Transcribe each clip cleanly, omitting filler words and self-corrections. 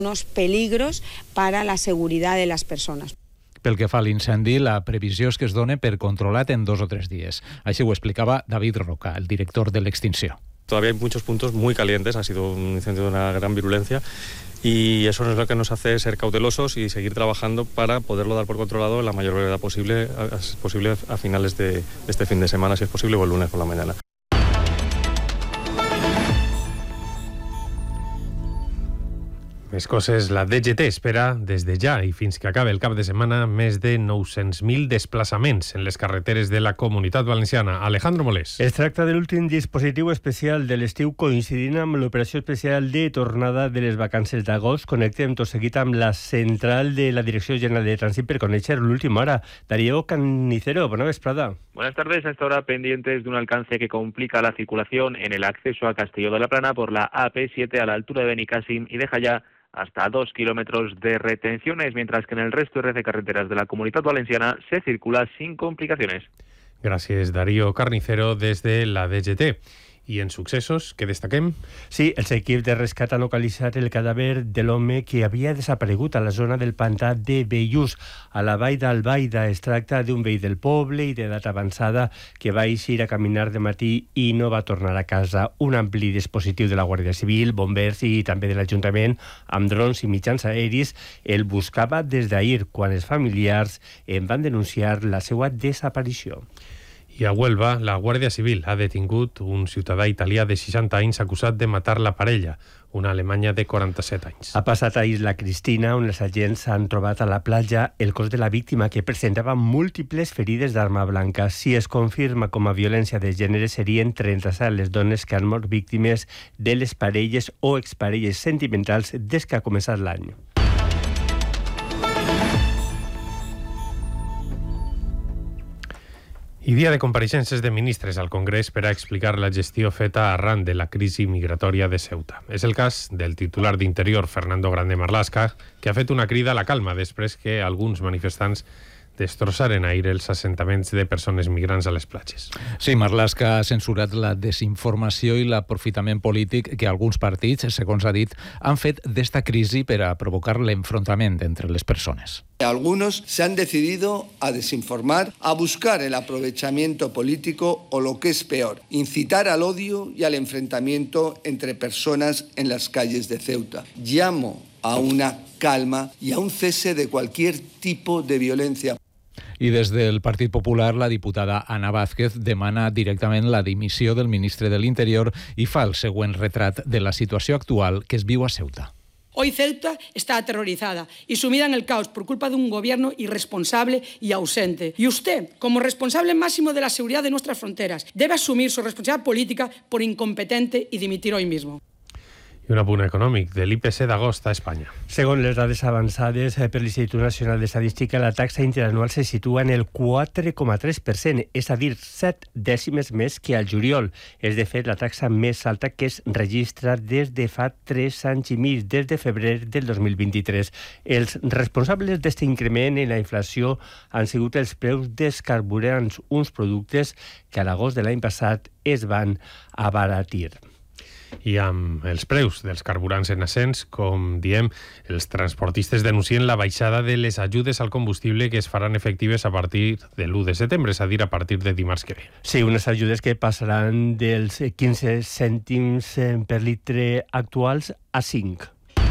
unos peligros para la seguridad de las personas. Pel que fa a l'incendi, la previsió és que es doni per controlat en 2 o 3 dies. Així ho explicava David Roca, el director de l'extinció. Todavía hay muchos puntos muy calientes, ha sido un incendio de una gran virulencia y eso es lo que nos hace ser cautelosos y seguir trabajando para poderlo dar por controlado en la mayor brevedad posible a finales de este fin de semana, si es posible, o el lunes por la mañana. Més coses, la DGT espera des de ja i fins que acabe el cap de setmana més de 900.000 desplaçaments en les carreteres de la Comunitat Valenciana. Alejandro Molés. Es tracta de l'últim dispositiu especial de l'estiu coincidint amb l'operació especial de tornada de les vacances d'agost. Connectem tot seguit amb la central de la Direcció General de Trànsit per conèixer l'última hora. Darío Canicero, bona vesprada. Buenas tardes. A esta hora pendientes de un alcance que complica la circulación en el acceso a Castelló de la Plana por la AP7 a la altura de Benicàssim y deja ya hasta 2 kilómetros de retenciones, mientras que en el resto de carreteras de la Comunitat Valenciana se circula sin complicaciones. Gràcies, Darío Carnicero, des de la DGT. I en successos, què destaquem? Sí, els equips de rescat han localitzat el cadàver de l'home que havia desaparegut a la zona del pantà de Bellús, a la vall d'Albaida. Es tracta d'un veí del poble i d'edat avançada que va eixir a caminar de matí i no va tornar a casa. Un ampli dispositiu de la Guàrdia Civil, bombers i també de l'Ajuntament, amb drons i mitjans aeris, el buscava des d'ahir, quan els familiars en van denunciar la seva desaparició. I a Huelva, la Guàrdia Civil ha detingut un ciutadà italià de 60 anys acusat de matar la parella, una alemanya de 47 anys. Ha passat a Isla Cristina, on els agents han trobat a la platja el cos de la víctima, que presentava múltiples ferides d'arma blanca. Si es confirma com a violència de gènere, serien 37 les dones que han mort víctimes de les parelles o exparelles sentimentals des que ha començat l'any. I dia de compareixences de ministres al Congrés per a explicar la gestió feta arran de la crisi migratòria de Ceuta. És el cas del titular d'Interior, Fernando Grande Marlaska, que ha fet una crida a la calma després que alguns manifestants destrossaren ahir els assentaments de persones migrants a les platges. Sí, Marlaska ha censurat la desinformació i l'aprofitament polític que alguns partits, segons ha dit, han fet d'esta crisi per a provocar l'enfrontament entre les persones. Algunos se han decidido a desinformar, a buscar el aprovechamiento político o, lo que es peor, incitar al odio y al enfrentamiento entre personas en las calles de Ceuta. Llamo a una calma y a un cese de cualquier tipo de violencia. I des del Partit Popular, la diputada Ana Vázquez demana directament la dimissió del ministre de l'Interior i fa el següent retrat de la situació actual que es viu a Ceuta. Hoy Ceuta está aterrorizada y sumida en el caos por culpa de un gobierno irresponsable y ausente. Y usted, como responsable máximo de la seguridad de nuestras fronteras, debe asumir su responsabilidad política por incompetente y dimitir hoy mismo. I un apunt econòmic de l'IPC d'agost a Espanya. Segons les dades avançades per l'Institut Nacional d'Estadística, la taxa interanual se situa en el 4,3%, és a dir, 7 dècimes més que al juliol. És, de fet, la taxa més alta que es registra des de fa 3 anys i mig, des de febrer del 2023. Els responsables d'aquest increment en la inflació han sigut els preus dels carburants, uns productes que a l'agost de l'any passat es van abaratir. I amb els preus dels carburants en ascens, com diem, els transportistes denuncien la baixada de les ajudes al combustible que es faran efectives a partir de l'1 de setembre, és a dir, a partir de dimarts que ve. Sí, unes ajudes que passaran dels 15 cèntims per litre actuals a 5.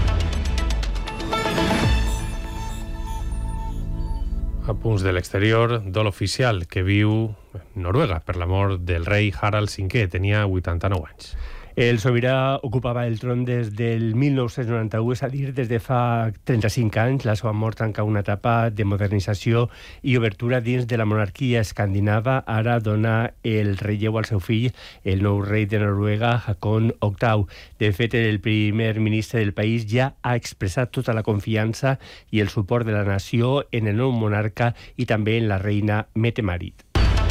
A punts de l'exterior, dol oficial que viu Noruega per la mort del rei Harald V, tenia 89 anys. El sobirà ocupava el tron des del 1991, és a dir, des de fa 35 anys. La seva mort tanca una etapa de modernització i obertura dins de la monarquia escandinava. Ara dona el relleu al seu fill, el nou rei de Noruega, Håkon VIII. De fet, el primer ministre del país ja ha expressat tota la confiança i el suport de la nació en el nou monarca i també en la reina Mette-Marit.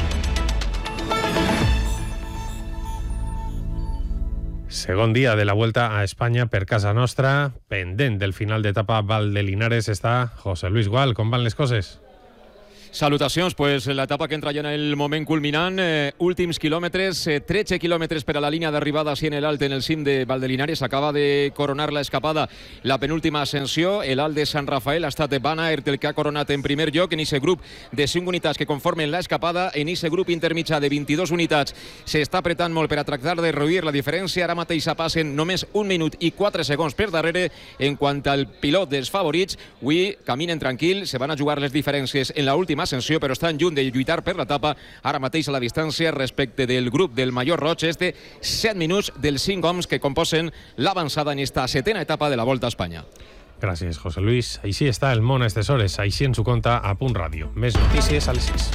Segon dia de la Vuelta a Espanya per casa nostra, pendent del final d'etapa Val de Linares està José Luis Gual. Com van les coses? Salutacions, pues l'etapa que entra ja en el moment culminant, últims quilòmetres, 13 quilòmetres per a la línia d'arribada així en l'alt en el cim de Valdelinares. Acaba de coronar l'escapada la penúltima ascensió, l'alt de Sant Rafael. Ha estat Van Aert el que ha coronat en primer lloc en aquest grup de 5 unitats que conformen l'escapada. En aquest grup intermitjà de 22 unitats s'està apretant molt per a tractar de reduir la diferència. Ara mateix passen només 1 minut i 4 segons per darrere. En quant al pilot dels favorits, avui caminen tranquil, se van a jugar les diferències en l'última ascensió, però estan lluny de lluitar per l'etapa. Ara mateix a la distància respecte del grup del Mallor Roig és de 7 minuts dels 5 homes que composen l'avançada en esta 7a etapa de la Volta a Espanya. Gràcies, José Luis. Així està el món a aquestes hores. Així ens ho conta a Punt Ràdio. Més notícies a les 6.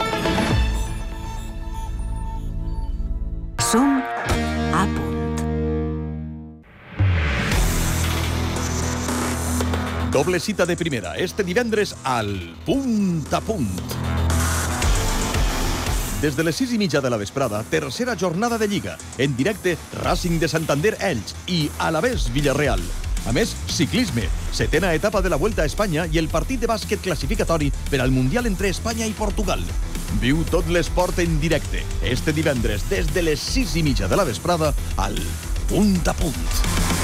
Som a punt. Doble cita de primera, este divendres al Punt a Punt. Des de les 6:30 de la vesprada, tercera jornada de Lliga. En directe, Racing de Santander Elx i Alavés Villarreal. A més, ciclisme, 7a etapa de la Vuelta a Espanya i el partit de bàsquet classificatori per al Mundial entre Espanya i Portugal. Viu tot l'esport en directe, este divendres, des de les 6:30 de la vesprada, al Punt a Punt.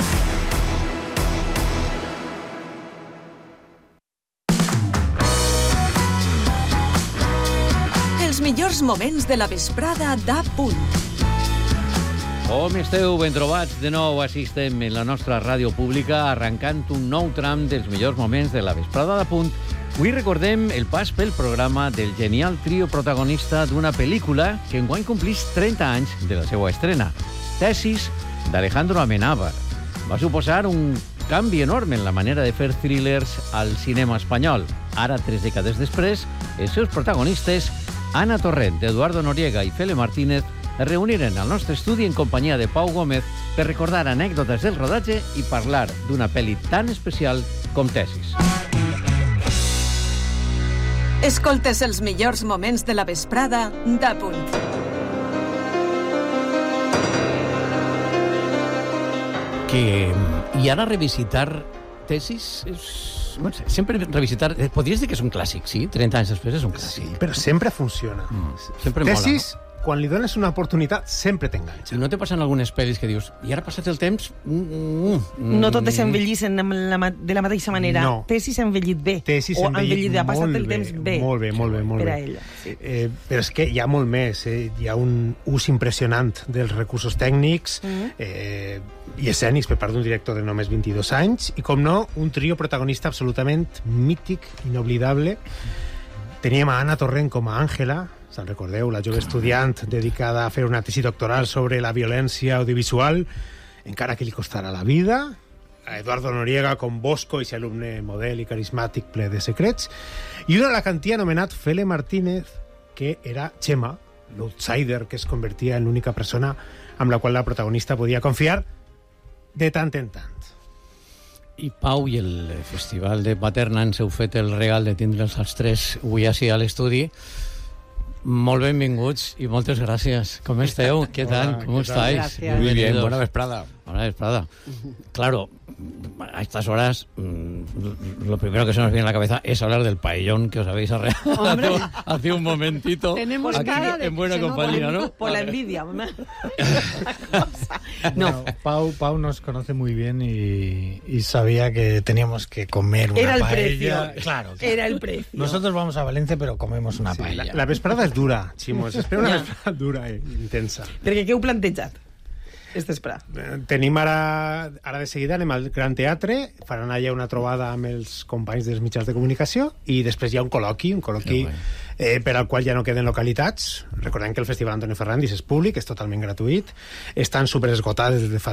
Els millors moments de la vesprada d'A Punt. Com esteu? Ben trobats? De nou assistem en la nostra ràdio pública arrencant un nou tram dels millors moments de la vesprada d'A Punt. Avui recordem el pas pel programa del genial trio protagonista d'una pel·lícula que enguany complís 30 anys de la seva estrena. Tesis, d'Alejandro Amenábar. Va suposar un canvi enorme en la manera de fer thrillers al cinema espanyol. Ara, 3 dècades després, els seus protagonistes, Ana Torrent, Eduardo Noriega i Fele Martínez, es reuniren al nostre estudi en companyia de Pau Gómez per recordar anècdotes del rodatge i parlar d'una pel·li tan especial com Tesis. Escoltes els millors moments de la vesprada d'A Punt. I ara revisitar Tesis és... Bueno, sempre revisitar... Podries dir que és un clàssic, sí? 30 anys després és un clàssic. Sí, però sempre funciona. Sempre Tesis, mola, no? Quan li dones una oportunitat, sempre t'enganxa. I no te passen algunes pel·lis que dius i ara passat el temps... No totes s'envellissen de la mateixa manera. No. Tesis s'ha envellit bé. Tesis s'ha envellit ha passat el temps bé. Molt bé. Per a ella, sí. Però és que hi ha molt més. Hi ha un ús impressionant dels recursos tècnics i escènics per part d'un director de només 22 anys i, com no, un trio protagonista absolutament mític, inoblidable. Teníem a Ana Torrent com a Àngela, se'n recordeu, la jove estudiant dedicada a fer una tesi doctoral sobre la violència audiovisual, encara que li costarà la vida. A Eduardo Noriega com Bosco, i alumne model i carismàtic ple de secrets. I un alacantí anomenat Fele Martínez, que era Chema, l'outsider que es convertia en l'única persona amb la qual la protagonista podia confiar de tant en tant. I Pau i el Festival de Paterna ens heu fet el regal de tindre'ls els tres avui així a l'estudi. Molt benvinguts i moltes gràcies. Com esteu? ¿Qué tal? ¿Cómo estáis? Muy bien, buena vesprada. Buena vesprada. Claro, a estas horas lo primero que se nos viene a la cabeza es hablar del paellón que os habéis arreglado hace un momentito. Tenemos aquí cara de en buena compañía, ¿no? Por la envidia. No, Pau nos conoce muy bien y sabía que teníamos que comer una paella. Era el precio. Claro. Era el precio. Nosotros vamos a Valencia, pero comemos una paella. La vesprada és dura, Ximos. Espera una vesprada dura i intensa. Perquè què heu plantejat? Tenim ara de seguida, anem al Gran Teatre, faran allà una trobada amb els companys dels mitjans de comunicació i després hi ha un col·loqui per al qual ja no queden localitats. Recordem que el Festival Antonio Ferrandis és públic, és totalment gratuït, estan superesgotades des de fa